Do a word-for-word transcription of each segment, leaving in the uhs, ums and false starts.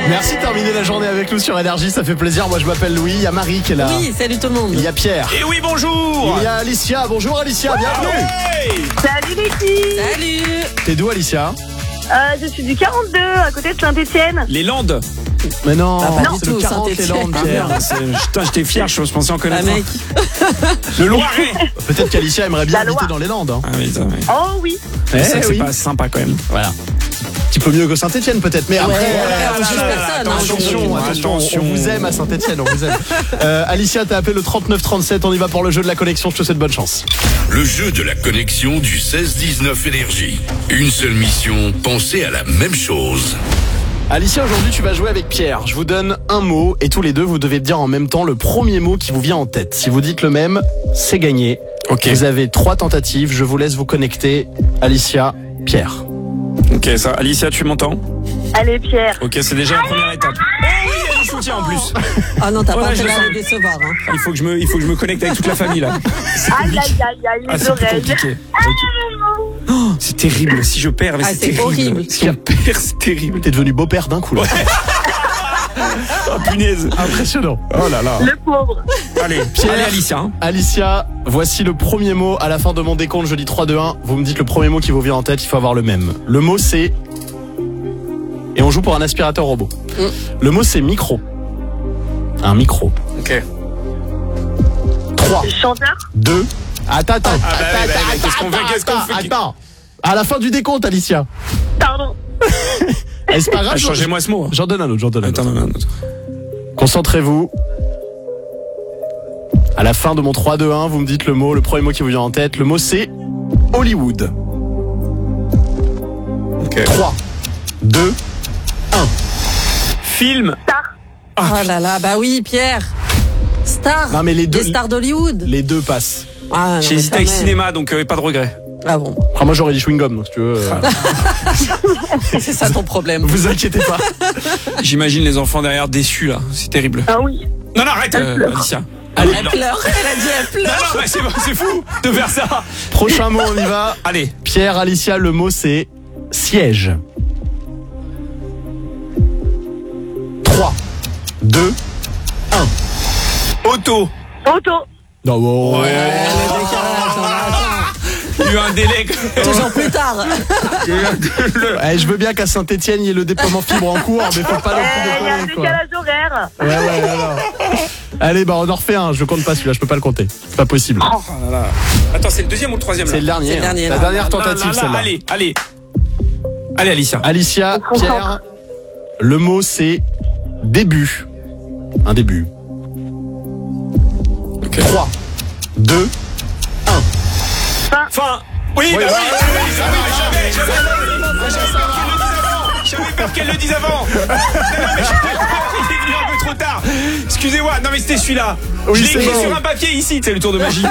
Merci de terminer la journée avec nous sur Énergie, ça fait plaisir. Moi je m'appelle Louis, il y a Marie qui est là. Oui, salut tout le monde. Il y a Pierre. Et oui, bonjour. Il y a Alicia. Bonjour Alicia, bienvenue. Hey. Salut les filles. Salut. T'es d'où Alicia? euh, Je suis du quarante-deux, à côté de Saint-Etienne. Les Landes. Mais non, Ah, pas du c'est tout, le quarante les Saint-Étienne. Landes, Pierre. Ah, c'est- Putain, j'étais fier, je pensais en Ah connaître. mec. un. Le Loiret. Peut-être qu'Alicia aimerait bien La Loire. habiter dans les Landes. Hein. Ah oui, ça, oui. Oh oui. Eh C'est vrai que oui. c'est pas sympa quand même. Voilà. Un petit peu mieux que Saint-Etienne peut-être, mais après, Ouais, euh, on juge là, là, personne, hein, attention, attention, attention, attention. on vous aime à Saint-Etienne, on vous aime. Euh, Alicia, t'as appelé le trente-neuf trente-sept, on y va pour le jeu de la connexion, je te souhaite bonne chance. Le jeu de la connexion du seize dix-neuf Énergie. Une seule mission, penser à la même chose. Alicia, aujourd'hui tu vas jouer avec Pierre. Je vous donne un mot et tous les deux vous devez dire en même temps le premier mot qui vous vient en tête. Si vous dites le même, c'est gagné. Ok. Vous avez trois tentatives, je vous laisse vous connecter. Alicia, Pierre. Ok, ça. Alicia, tu m'entends? Allez Pierre. Ok, c'est déjà la première étape. Oh oui, il y a du soutien en plus. Ah non, t'as Oh pas là, je intérêt à sens- les décevoir. Hein. Il faut que je me, il faut que je me connecte avec toute la famille là. C'est Aïe compliqué. aïe aïe aïe, Ah, les c'est plus oreilles. compliqué. Oh, c'est terrible. Si je perds, mais Ah, c'est c'est terrible. horrible. Si on perd, c'est terrible. T'es devenu beau-père d'un coup là. Oh punaise. Impressionnant. Oh là là. Le pauvre. Allez, Pierre. allez Alicia. hein. Alicia, voici le premier mot. À la fin de mon décompte, je dis trois, deux, un. Vous me dites le premier mot qui vous vient en tête, il faut avoir le même. Le mot c'est... Et on joue pour un aspirateur robot. Mm. Le mot c'est micro. Un micro. Ok. trois, Chanteur. deux... Attends, attends. Ah bah attends, ouais, bah ouais, attends, qu'est-ce qu'on fait, attends, qu'est-ce qu'on attends, fait Attends. À la fin du décompte, Alicia. Pardon. Eh, c'est pas grave. Ah, changez-moi ce mot. J'en donne un autre, j'en donne un Attends, autre. non, non, non. Concentrez-vous. À la fin de mon trois, deux, un, vous me dites le mot, le premier mot qui vous vient en tête. Le mot c'est Hollywood. Ok. trois, deux, Film. Oh là là, bah oui, Pierre. Star. Non, mais les deux- Les stars d'Hollywood. les deux passent. Ah, non, J'ai mais hésité quand avec même. cinéma, donc euh, pas de regret. Ah bon, Enfin, moi j'aurais dit chewing-gum, donc si tu veux. euh, c'est ça ton problème. vous inquiétez pas. J'imagine les enfants derrière déçus là. C'est terrible. Ah oui. Non, non, arrête, euh, Alicia. Allez, Elle pleure, elle a dit elle Non, pleure. non, mais c'est, c'est fou de faire ça. prochain mot, on y va. Allez. Pierre, Alicia, le mot c'est siège. trois, deux, Auto. Auto. non, bon. Le décalage, on attend. Il y a eu un délai. Toujours plus tard. Eh, je veux bien qu'à Saint-Etienne, il y ait le déploiement fibre en cours, mais faut pas non Eh, plus il y a un déconner, quoi. décalage horaire. Ouais, ouais, alors. Allez, bah on en refait un. Je compte pas celui-là, je peux pas le compter. C'est pas possible. Oh là là. Attends, c'est le deuxième ou le troisième là? C'est le dernier. C'est le dernier, hein. La là. dernière Là, tentative, là, là, celle-là. Allez, allez. Allez, Alicia. Alicia, On se Pierre, concentre. le mot c'est début. Un début. Ok. trois, deux, Fin. Oui, Oui, bah bah, oui, oui, oui, oui, j'avais, j'avais, j'avais, j'avais peur qu'elle le dise avant. J'avais peur qu'elle le dise avant. Non, non, mais j'avais- il est venu un peu trop tard. Excusez-moi, non mais c'était celui-là. Oui, Je l'ai c'est écrit bon. sur un papier ici, c'est le tour de magie.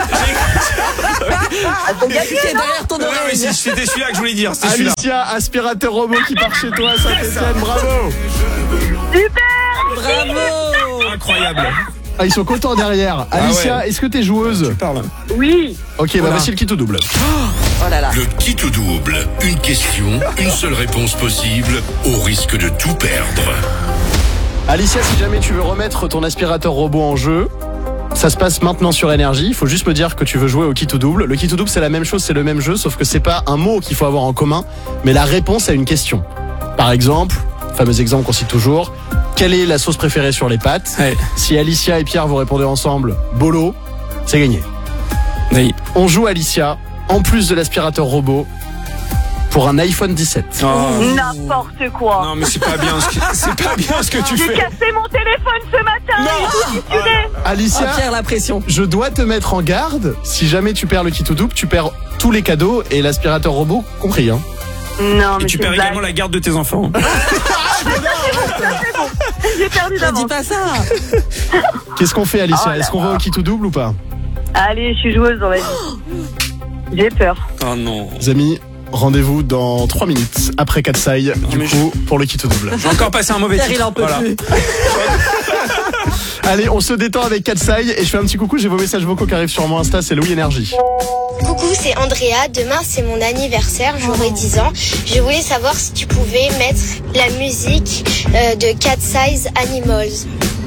Qui est derrière ton Non, non, mais oreille. c'est- c'était celui-là que je voulais dire. C'était celui-là. Alicia, aspirateur robot qui part chez toi à Saint-Etienne, bravo. Super. Bravo. Incroyable. Ah, ils sont contents derrière. Alicia, ouais. est-ce que t'es joueuse? Parle. Oui. Ok, bah Voilà. voici le kit au double. Oh là là. Le kit ou double. Une question, une seule réponse possible, au risque de tout perdre. Alicia, si jamais tu veux remettre ton aspirateur robot en jeu, ça se passe maintenant sur Énergie. Il faut juste me dire que tu veux jouer au kit ou double. Le kit ou double, c'est la même chose, c'est le même jeu, sauf que c'est pas un mot qu'il faut avoir en commun, mais la réponse à une question. Par exemple, fameux exemple qu'on cite toujours, quelle est la sauce préférée sur les pâtes? Ouais. Si Alicia et Pierre vous répondez ensemble, bolo, c'est gagné. Oui. On joue Alicia, en plus de l'aspirateur robot, pour un iPhone dix-sept. Oh. N'importe quoi. Non mais c'est pas bien ce que, c'est pas bien ce que tu J'ai fais. cassé mon téléphone ce matin. Non. Il est fissuré. Oh, Alicia, Pierre, la pression. je dois te mettre en garde. Si jamais tu perds le kit ou double, tu perds tous les cadeaux et l'aspirateur robot compris. Hein. Non, mais Et tu c'est perds une blague. également la garde de tes enfants. J'ai perdu Ne dis d'avance. pas ça. Qu'est-ce qu'on fait, Alicia? Oh là Est-ce qu'on va au kit ou double ou pas? Allez, je suis joueuse, on va dire. J'ai peur. Oh non. Les amis, rendez-vous dans trois minutes après Katsai, du mais coup, pour le kit ou double. J'ai encore passé un mauvais Pierre, il titre. en peut Voilà. plus. Allez, on se détend avec Cat Size et je fais un petit coucou, j'ai vos messages vocaux qui arrivent sur mon Insta, c'est Louis Énergie. Coucou, c'est Andrea. Demain, c'est mon anniversaire. J'aurai dix ans. Je voulais savoir si tu pouvais mettre la musique euh, de Cat Size Animals.